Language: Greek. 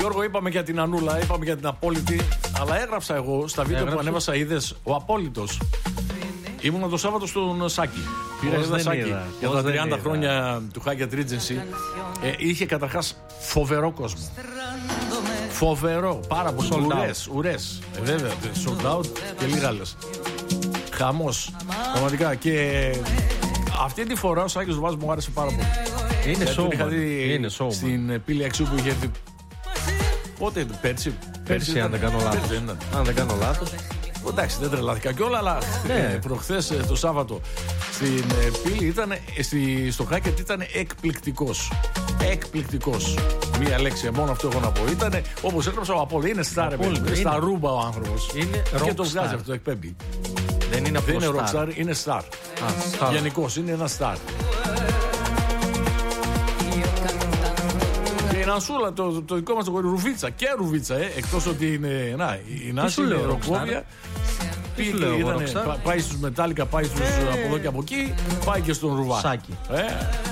Γιώργο, είπαμε για την Ανούλα, είπαμε για την Απόλυτη. Αλλά έγραψα εγώ στα βίντεο που ανέβασα, είδες, ο Απόλυτος. Ήμουνα το Σάββατο στον Σάκη. Πήρα ένα Σάκη για τα 30 χρόνια του Hyatt Regency. Είχε καταρχάς φοβερό κόσμο. Φοβερό, πάρα πολύ. Ουρές. Βέβαια, sold out και λίγα λες. Χαμός. Πραγματικά. Και αυτή τη φορά ο Σάκης Ρουβάς μου άρεσε πάρα πολύ. Είναι showman. Είχα δει στην Πύλη Αξίου που είχε έρθει. Πότε, πέρσι, αν δεν κάνω λάθος. Εντάξει, δεν τρελάθηκα κιόλα, αλλά προχθές το Σάββατο στην Πύλη ήταν, στο Hyatt ήταν εκπληκτικός. Εκπληκτικός. Μία λέξη, μόνο αυτό έχω να πω. Ήταν όπως έγραψα ο Απόλυ. Είναι στάρ, στα ρούμπα ο άνθρωπος. Και το βγάζει αυτό, το εκπέμπει. Δεν είναι rockstar, είναι star. Γενικώς είναι ένα star. Και η Νασούλα, το δικό μας το κορί, Ρουβίτσα και Ρουβίτσα, εκτός ότι είναι. Να, η Νάση είναι ροκόβια. Πάει στους Μετάλλικα, πάει στους από εδώ και από εκεί, πάει και στον Ρουβά. Σάκη.